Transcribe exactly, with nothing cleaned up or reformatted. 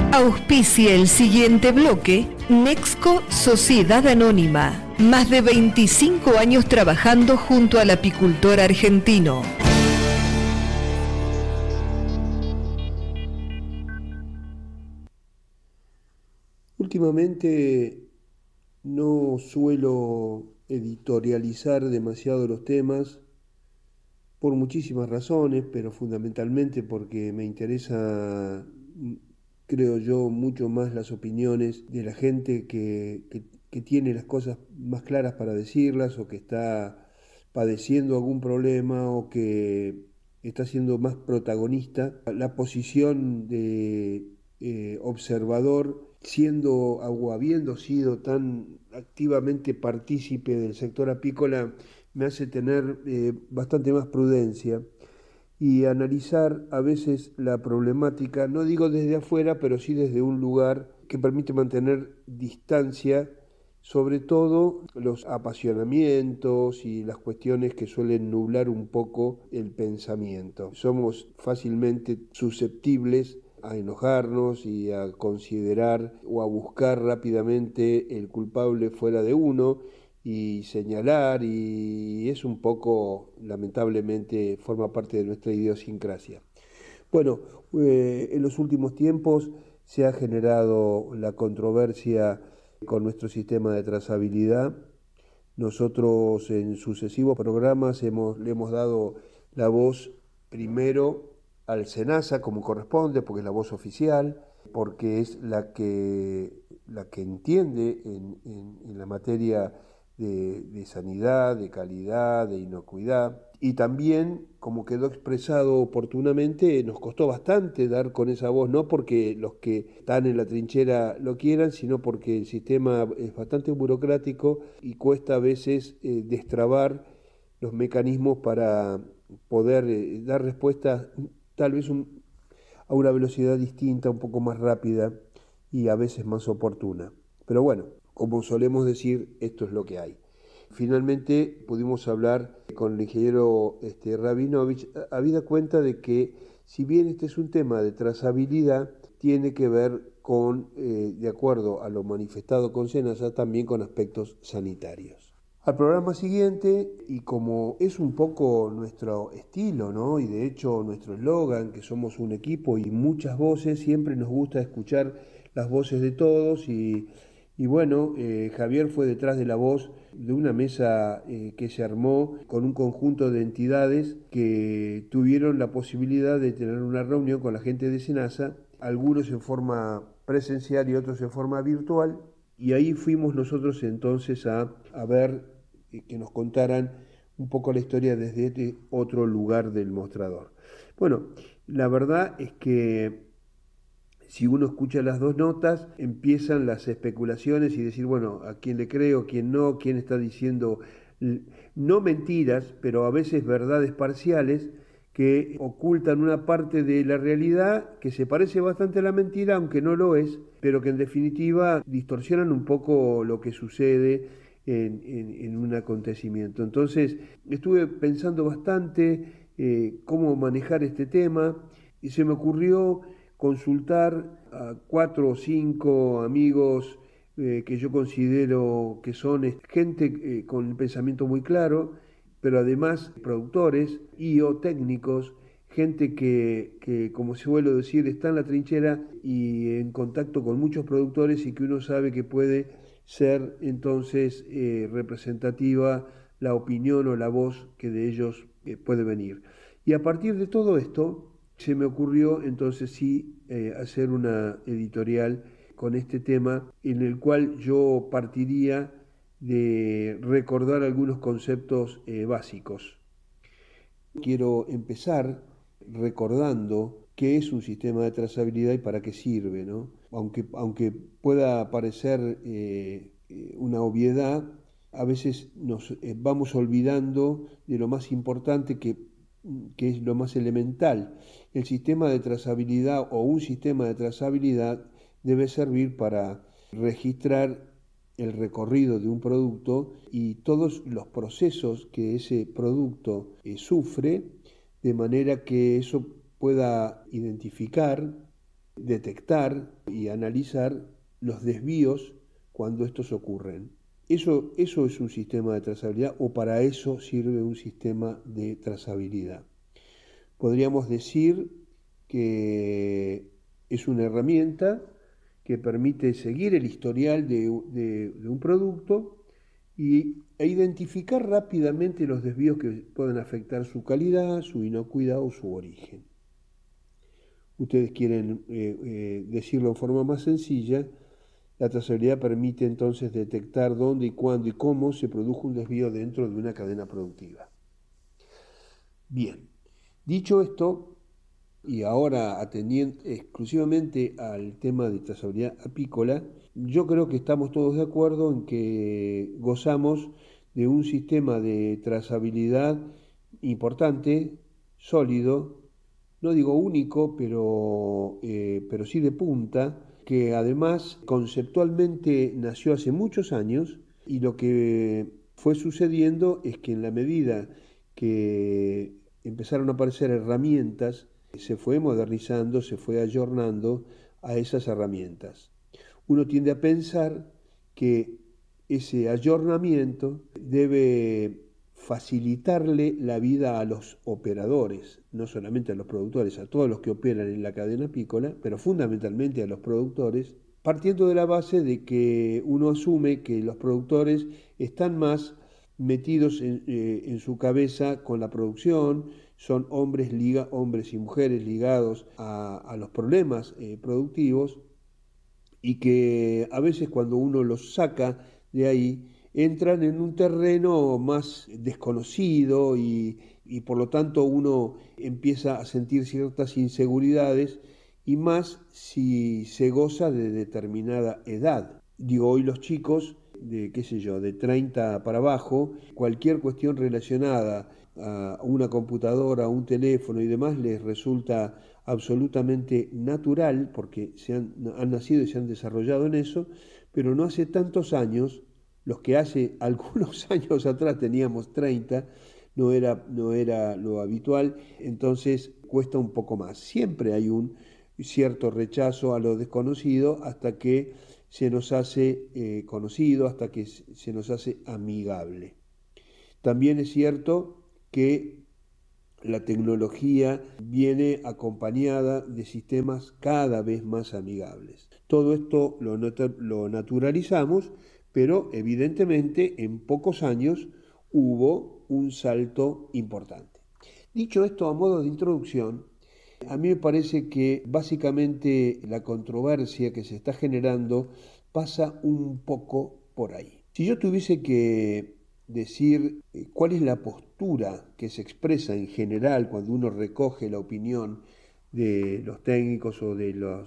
Auspicia el siguiente bloque Nexco Sociedad Anónima. Más de veinticinco años trabajando junto al apicultor argentino. Últimamente no suelo editorializar demasiado los temas por muchísimas razones, pero fundamentalmente porque me interesa, creo yo, mucho más las opiniones de la gente que, que, que tiene las cosas más claras para decirlas o que está padeciendo algún problema o que está siendo más protagonista. La posición de eh, observador, siendo o habiendo sido tan activamente partícipe del sector apícola, me hace tener eh, bastante más prudencia y analizar a veces la problemática, no digo desde afuera, pero sí desde un lugar que permite mantener distancia, sobre todo los apasionamientos y las cuestiones que suelen nublar un poco el pensamiento. Somos fácilmente susceptibles a enojarnos y a considerar o a buscar rápidamente el culpable fuera de uno y señalar, y es un poco, lamentablemente, forma parte de nuestra idiosincrasia. Bueno, eh, en los últimos tiempos se ha generado la controversia con nuestro sistema de trazabilidad. Nosotros en sucesivos programas hemos, le hemos dado la voz primero al SENASA como corresponde, porque es la voz oficial, porque es la que, la que entiende en, en, en la materia de, de sanidad, de calidad, de inocuidad. Y también, como quedó expresado oportunamente, nos costó bastante dar con esa voz, no porque los que están en la trinchera lo quieran, sino porque el sistema es bastante burocrático y cuesta a veces eh, destrabar los mecanismos para poder eh, dar respuestas tal vez un, a una velocidad distinta, un poco más rápida y a veces más oportuna. Pero bueno, como solemos decir, esto es lo que hay. Finalmente pudimos hablar con el ingeniero este, Rabinovich, habida cuenta de que si bien este es un tema de trazabilidad, tiene que ver con, eh, de acuerdo a lo manifestado con SENASA, también con aspectos sanitarios. Al programa siguiente, y como es un poco nuestro estilo, ¿no? Y de hecho nuestro eslogan, que somos un equipo y muchas voces, siempre nos gusta escuchar las voces de todos y Y bueno, eh, Javier fue detrás de la voz de una mesa eh, que se armó con un conjunto de entidades que tuvieron la posibilidad de tener una reunión con la gente de SENASA, algunos en forma presencial y otros en forma virtual, y ahí fuimos nosotros entonces a, a ver eh, que nos contaran un poco la historia desde este otro lugar del mostrador. Bueno, la verdad es que si uno escucha las dos notas, empiezan las especulaciones y decir, bueno, a quién le creo, quién no, quién está diciendo, no mentiras, pero a veces verdades parciales que ocultan una parte de la realidad que se parece bastante a la mentira, aunque no lo es, pero que en definitiva distorsionan un poco lo que sucede en, en, en un acontecimiento. Entonces, estuve pensando bastante eh, cómo manejar este tema y se me ocurrió consultar a cuatro o cinco amigos eh, que yo considero que son gente eh, con el pensamiento muy claro, pero además productores y o técnicos, gente que, que, como suelo decir, está en la trinchera y en contacto con muchos productores y que uno sabe que puede ser entonces eh, representativa la opinión o la voz que de ellos eh, puede venir. Y a partir de todo esto, se me ocurrió entonces sí eh, hacer una editorial con este tema en el cual yo partiría de recordar algunos conceptos eh, básicos. Quiero empezar recordando qué es un sistema de trazabilidad y para qué sirve, ¿no? Aunque, aunque pueda parecer eh, una obviedad, a veces nos eh, vamos olvidando de lo más importante que, que es lo más elemental. El sistema de trazabilidad o un sistema de trazabilidad debe servir para registrar el recorrido de un producto y todos los procesos que ese producto eh, sufre, de manera que eso pueda identificar detectar y analizar los desvíos cuando estos ocurren. Eso, eso es un sistema de trazabilidad, o para eso sirve un sistema de trazabilidad. Podríamos decir que es una herramienta que permite seguir el historial de, de, de un producto y, e identificar rápidamente los desvíos que pueden afectar su calidad, su inocuidad o su origen. Ustedes quieren eh, eh, decirlo en forma más sencilla. La trazabilidad permite entonces detectar dónde y cuándo y cómo se produjo un desvío dentro de una cadena productiva. Bien, dicho esto, y ahora atendiendo exclusivamente al tema de trazabilidad apícola, yo creo que estamos todos de acuerdo en que gozamos de un sistema de trazabilidad importante, sólido, no digo único, pero, eh, pero sí de punta, que además conceptualmente nació hace muchos años, y lo que fue sucediendo es que en la medida que empezaron a aparecer herramientas, se fue modernizando, se fue ayornando a esas herramientas. Uno tiende a pensar que ese ayornamiento debe facilitarle la vida a los operadores, no solamente a los productores, a todos los que operan en la cadena apícola, pero fundamentalmente a los productores, partiendo de la base de que uno asume que los productores están más metidos en, eh, en su cabeza con la producción, son hombres, liga, hombres y mujeres ligados a, a los problemas eh, productivos, y que a veces cuando uno los saca de ahí, entran en un terreno más desconocido y, y por lo tanto uno empieza a sentir ciertas inseguridades, y más si se goza de determinada edad. Digo, hoy los chicos de, qué sé yo, de treinta para abajo, cualquier cuestión relacionada a una computadora, a un teléfono y demás les resulta absolutamente natural, porque se han, han nacido y se han desarrollado en eso, pero no hace tantos años, los que hace algunos años atrás teníamos treinta, no era, no era lo habitual, entonces cuesta un poco más. Siempre hay un cierto rechazo a lo desconocido hasta que se nos hace eh, conocido, hasta que se nos hace amigable. También es cierto que la tecnología viene acompañada de sistemas cada vez más amigables. Todo esto lo, nat- lo naturalizamos, pero evidentemente en pocos años hubo un salto importante. Dicho esto, a modo de introducción, a mí me parece que básicamente la controversia que se está generando pasa un poco por ahí. Si yo tuviese que decir eh, cuál es la postura que se expresa en general cuando uno recoge la opinión de los técnicos o de los